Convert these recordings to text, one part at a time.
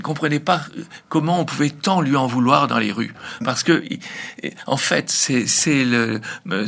ne comprenait pas comment on pouvait tant lui en vouloir dans les rues. Parce que, en fait, c'est le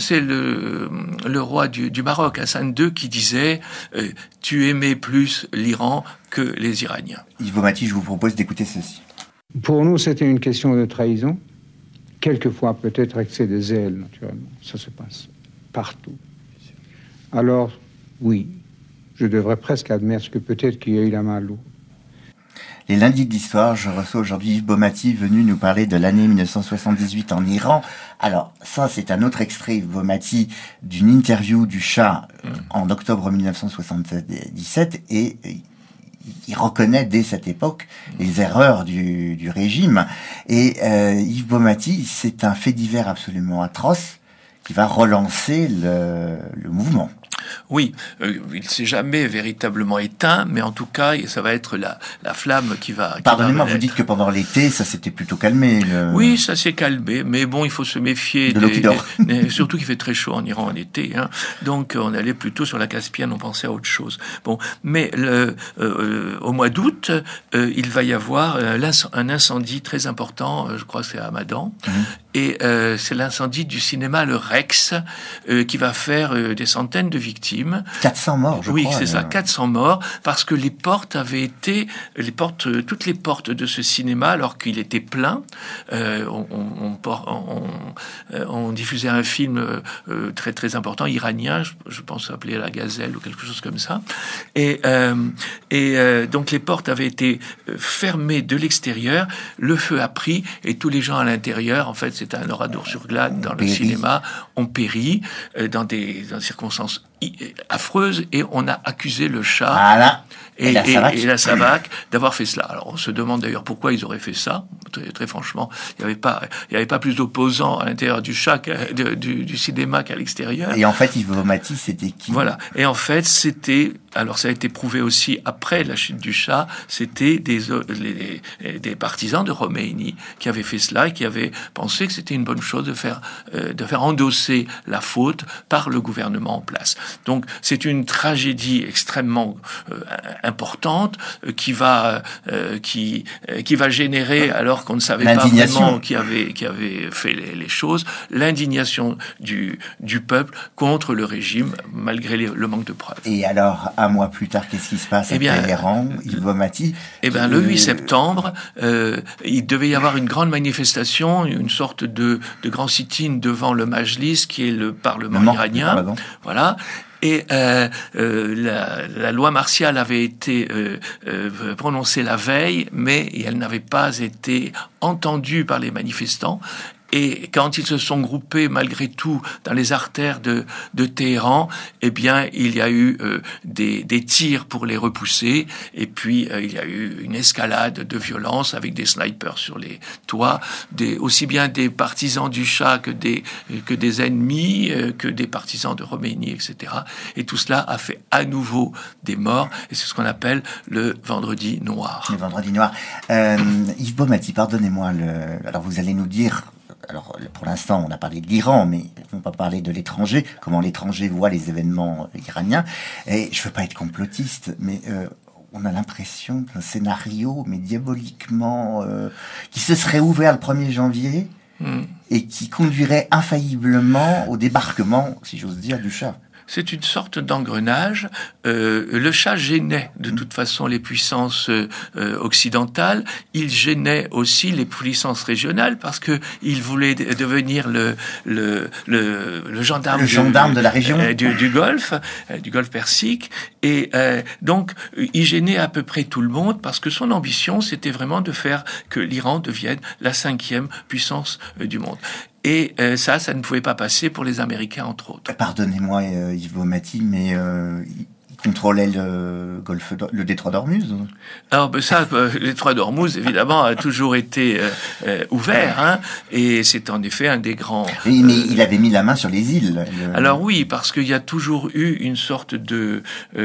roi du Maroc, Hassan II, qui disait tu aimais plus l'Iran que les Iraniens. Yves Beaumaty, je vous propose d'écouter ceci. Pour nous, c'était une question de trahison. Quelquefois, peut-être excès de zèle, naturellement. Ça se passe partout. Alors, oui, je devrais presque admettre que peut-être qu'il y a eu la main lourde. Les lundis de l'histoire, je reçois aujourd'hui Yves Beaumaty, venu nous parler de l'année 1978 en Iran. Alors, ça, c'est un autre extrait, Yves Beaumaty, d'une interview du Shah en octobre 1977, et il reconnaît dès cette époque les erreurs du régime. Et Yves Beaumaty, c'est un fait divers absolument atroce qui va relancer le mouvement. Oui, il s'est jamais véritablement éteint, mais en tout cas, ça va être la flamme qui va... Pardonnez-moi, vous dites que pendant l'été, ça s'était plutôt calmé. Oui, ça s'est calmé, mais bon, il faut se méfier surtout qu'il fait très chaud en Iran en été, hein. Donc on allait plutôt sur la Caspienne, on pensait à autre chose. Bon, mais au mois d'août, il va y avoir un incendie très important, je crois que c'est à Hamadan, et c'est l'incendie du cinéma Le Rex, qui va faire des centaines de victimes. 400 morts, je crois. Oui, c'est ça, 400 morts, parce que les portes avaient été, toutes les portes de ce cinéma, alors qu'il était plein, on diffusait un film très très important, iranien, je pense s'appeler La Gazelle ou quelque chose comme ça, et donc les portes avaient été fermées de l'extérieur, le feu a pris, et tous les gens à l'intérieur, en fait, c'était un Oradour-sur-Glane dans le cinéma, ont péri dans des circonstances affreuse, et on a accusé le Shah et la Savak d'avoir fait cela. Alors on se demande d'ailleurs pourquoi ils auraient fait ça. Très franchement, il n'y avait pas plus d'opposants à l'intérieur du Shah du cinéma qu'à l'extérieur. Et en fait, Yves Beaumaty, c'était qui? Voilà. Et en fait, alors ça a été prouvé aussi après la chute du Shah, c'était des partisans de Khomeini qui avaient fait cela et qui avaient pensé que c'était une bonne chose de faire endosser la faute par le gouvernement en place. Donc c'est une tragédie extrêmement importante qui va générer, alors qu'on ne savait pas vraiment qui avait fait les choses, l'indignation du peuple contre le régime malgré le manque de preuves. Et alors, un mois plus tard, qu'est-ce qui se passe à Téhéran, Yves Beaumaty? Le 8 septembre, il devait y avoir une grande manifestation, une sorte de grand sit-in devant le Majlis, qui est le Parlement iranien. Voilà. Et la loi martiale avait été prononcée la veille, mais elle n'avait pas été entendue par les manifestants. Et quand ils se sont groupés malgré tout dans les artères de Téhéran, eh bien, il y a eu des tirs pour les repousser. Et puis, il y a eu une escalade de violence avec des snipers sur les toits, aussi bien des partisans du Shah que des ennemis, que des partisans de Khomeini, etc. Et tout cela a fait à nouveau des morts. Et c'est ce qu'on appelle le vendredi noir. Le vendredi noir. Yves Beaumaty, pardonnez-moi. Alors, vous allez nous dire... Alors, pour l'instant, on a parlé de l'Iran, mais on va parler de l'étranger, comment l'étranger voit les événements iraniens. Et je veux pas être complotiste, mais on a l'impression d'un scénario, mais diaboliquement, qui se serait ouvert le 1er janvier et qui conduirait infailliblement au débarquement, si j'ose dire, du Shah. C'est une sorte d'engrenage. Le Shah gênait de toute façon les puissances occidentales. Il gênait aussi les puissances régionales parce que il voulait devenir le gendarme de la région du Golfe Persique. Et donc il gênait à peu près tout le monde parce que son ambition c'était vraiment de faire que l'Iran devienne la 5e puissance du monde. Et ça ne pouvait pas passer pour les Américains, entre autres. Pardonnez-moi, Yves Beaumaty, mais il contrôlait le détroit d'Ormuz. Alors le détroit d'Ormuz, évidemment, a toujours été ouvert, hein, et c'est en effet un des grands... Mais il avait mis la main sur les îles. Alors oui, parce qu'il y a toujours eu une sorte de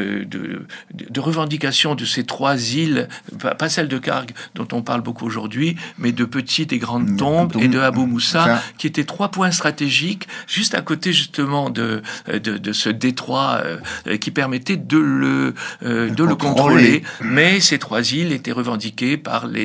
revendication de ces 3 îles, pas celle de Karg, dont on parle beaucoup aujourd'hui, mais de Petites et Grandes Tombes et de Abu Moussa, qui étaient 3 points stratégiques, juste à côté justement de ce détroit qui permettait de le contrôler. Mais ces 3 îles étaient revendiquées par les